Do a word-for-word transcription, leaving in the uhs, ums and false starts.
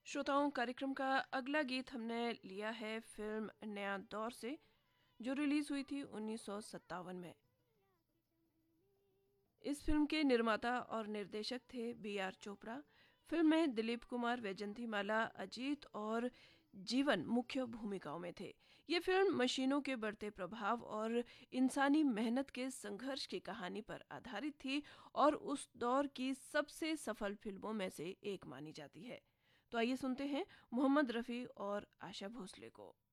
श्रोताओं, कार्यक्रम का अगला गीत हमने लिया है फिल्म नया दौर से, जो रिलीज हुई थी उन्नीस सौ सत्तावन में। इस फिल्म के निर्माता और निर्देशक थे बी आर चोपड़ा। फिल्म में दिलीप कुमार, वैजंतीमाला, अजीत और जीवन मुख्य भूमिकाओं में थे। ये फिल्म मशीनों के बढ़ते प्रभाव और इंसानी मेहनत के संघर्ष की कहानी पर आधारित थी और उस दौर की सबसे सफल फिल्मों में से एक मानी जाती है। तो आइए सुनते हैं मोहम्मद रफ़ी और आशा भोसले को।